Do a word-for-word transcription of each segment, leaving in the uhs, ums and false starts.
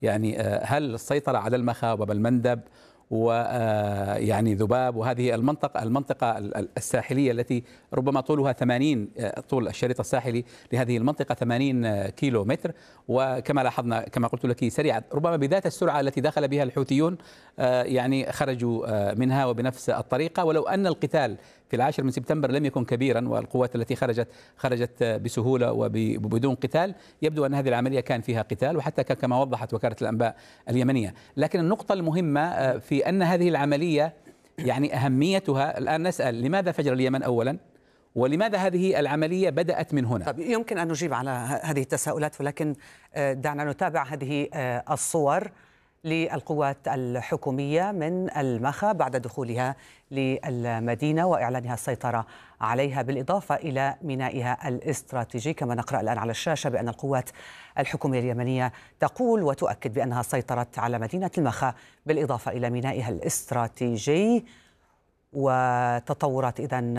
يعني هل السيطرة على المخا وباب المندب ويعني ذباب وهذه المنطقة المنطقة الساحلية التي ربما طولها ثمانين، طول الشريط الساحلي لهذه المنطقة ثمانين كيلو متر، وكما لاحظنا كما قلت لك سريعة ربما بذات السرعة التي دخل بها الحوثيون يعني خرجوا منها وبنفس الطريقة، ولو أن القتال في العاشر من سبتمبر لم يكن كبيرا والقوات التي خرجت خرجت بسهولة وبدون قتال، يبدو أن هذه العملية كان فيها قتال، وحتى كما وضحت وكالة الأنباء اليمنية. لكن النقطة المهمة في أن هذه العملية يعني أهميتها، الآن نسأل لماذا فجر اليمن أولا، ولماذا هذه العملية بدأت من هنا؟ طب يمكن أن نجيب على هذه التساؤلات، ولكن دعنا نتابع هذه الصور للقوات الحكومية من المخا بعد دخولها للمدينة وإعلانها السيطرة عليها، بالإضافة إلى مينائها الاستراتيجي. كما نقرأ الآن على الشاشة بأن القوات الحكومية اليمنية تقول وتؤكد بأنها سيطرت على مدينة المخا بالإضافة إلى مينائها الاستراتيجي، وتطورات إذن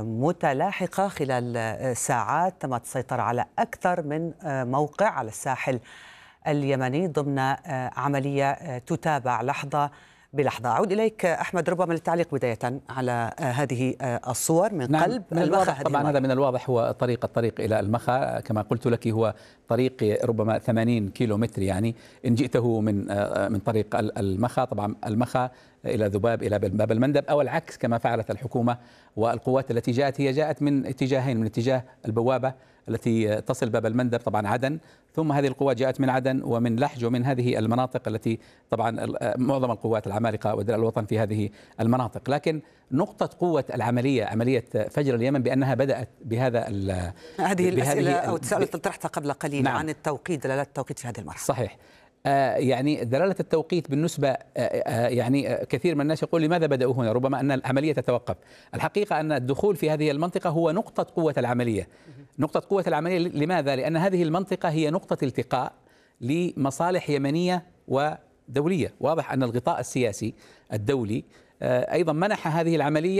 متلاحقة خلال ساعات تمت السيطرة على أكثر من موقع على الساحل اليمني ضمن عملية تتابع لحظة بلحظة. أعود إليك أحمد ربما للتعليق بداية على هذه الصور من نعم قلب من المخا. طبعا هذا من الواضح هو طريق الطريق إلى المخا كما قلت لك، هو طريق ربما ثمانين كيلو متر، يعني إن جئته من من طريق المخا طبعا المخا إلى ذباب إلى باب المندب، أو العكس كما فعلت الحكومة والقوات التي جاءت، هي جاءت من اتجاهين، من اتجاه البوابة التي تصل باب المندب طبعا عدن، ثم هذه القوات جاءت من عدن ومن لحج ومن هذه المناطق التي طبعا معظم القوات العمالقة ودرع الوطن في هذه المناطق. لكن نقطة قوة العملية عملية فجر اليمن بأنها بدأت بهذا هذه الأسئلة أو التساؤلات طرحتها قبل قليل. نعم. عن التوقيت، دلالات التوقيت في هذه المرحلة. صحيح. يعني دلالة التوقيت بالنسبة يعني كثير من الناس يقول لماذا بدأوا هنا، ربما أن العملية تتوقف. الحقيقة أن الدخول في هذه المنطقة هو نقطة قوة العملية. نقطة قوة العملية لماذا؟ لأن هذه المنطقة هي نقطة التقاء لمصالح يمنية ودولية. واضح أن الغطاء السياسي الدولي أيضا منح هذه العملية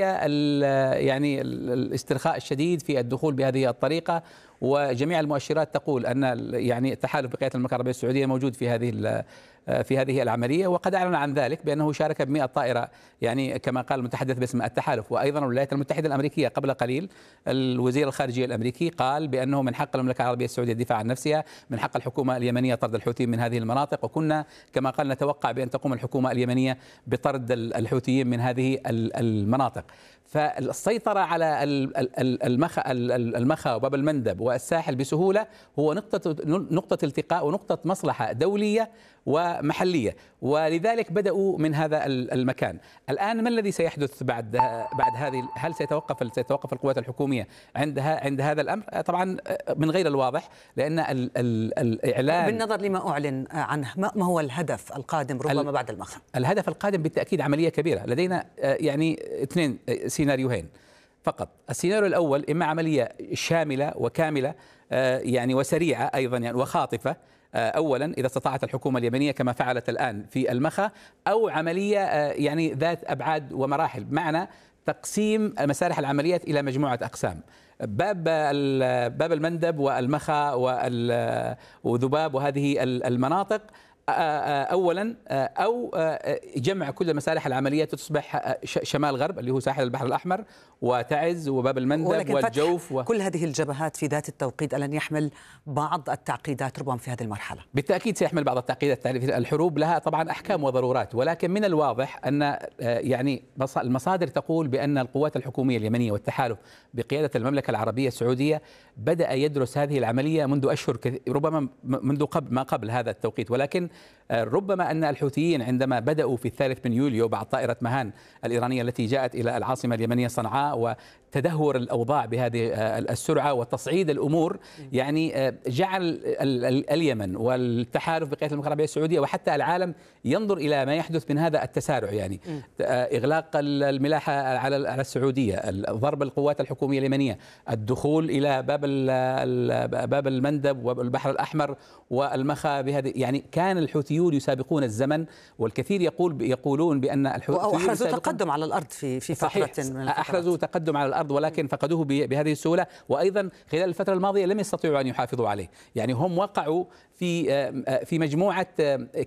يعني الاسترخاء الشديد في الدخول بهذه الطريقة، وجميع المؤشرات تقول أن يعني التحالف بقيادة المملكة العربية السعودية موجود في هذه في هذه العملية، وقد أعلن عن ذلك بأنه شارك بمئة طائرة، يعني كما قال المتحدث باسم التحالف. وأيضا الولايات المتحدة الأمريكية قبل قليل الوزير الخارجية الأمريكي قال بأنه من حق المملكة العربية السعودية الدفاع عن نفسها، من حق الحكومة اليمنية طرد الحوثيين من هذه المناطق، وكنا كما قال نتوقع بأن تقوم الحكومة اليمنية بطرد الحوثيين من هذه المناطق. فالسيطرة على المخا المخا وباب المندب والساحل بسهولة هو نقطة نقطة التقاء ونقطة مصلحة دولية ومحلية، ولذلك بدأوا من هذا المكان. الآن ما الذي سيحدث بعد بعد هذه؟ هل سيتوقف سيتوقف القوات الحكومية عندها عند هذا الأمر؟ طبعا من غير الواضح، لأن ال ال الإعلان بالنظر لما أعلن عنه ما هو الهدف القادم ربما بعد المخا؟ الهدف القادم بالتأكيد عملية كبيرة. لدينا يعني اثنين سيناريوهين فقط. السيناريو الأول إما عملية شاملة وكاملة يعني وسريعة أيضا يعني وخاطفة أولا إذا استطاعت الحكومة اليمنية كما فعلت الآن في المخا، أو عملية يعني ذات أبعاد ومراحل، بمعنى تقسيم مسارح العمليات إلى مجموعة أقسام. باب باب المندب والمخا وذباب وهذه المناطق أولا، أو جمع كل مسالح العمليات تصبح شمال غرب اللي هو ساحل البحر الأحمر وتعز وباب المندب والجوف و... كل هذه الجبهات في ذات التوقيت ألن يحمل بعض التعقيدات ربما في هذه المرحلة؟ بالتأكيد سيحمل بعض التعقيدات. الحروب لها طبعا أحكام وضرورات، ولكن من الواضح أن يعني المصادر تقول بأن القوات الحكومية اليمنية والتحالف بقيادة المملكة العربية السعودية بدأ يدرس هذه العملية منذ أشهر كثير، ربما منذ قبل ما قبل هذا التوقيت. ولكن ربما أن الحوثيين عندما بدأوا في الثالث من يوليو بعد طائرة مهان الإيرانية التي جاءت إلى العاصمة اليمنية صنعاء وتدهور الأوضاع بهذه السرعة وتصعيد الأمور، يعني جعل اليمن والتحالف بقيادة المملكة العربية السعودية وحتى العالم ينظر إلى ما يحدث من هذا التسارع، يعني إغلاق الملاحة على السعودية، ضرب القوات الحكومية اليمنية، الدخول إلى باب باب المندب والبحر الأحمر والمخا بهذه، يعني كان الحوثيون يسابقون الزمن. والكثير يقول يقولون بأن الحوثيون أحرزوا تقدم على الأرض في في فترة من أحرزوا تقدم على الأرض، ولكن فقدوه بهذه السهولة. وأيضا خلال الفترة الماضية لم يستطيعوا أن يحافظوا عليه، يعني هم وقعوا في في مجموعة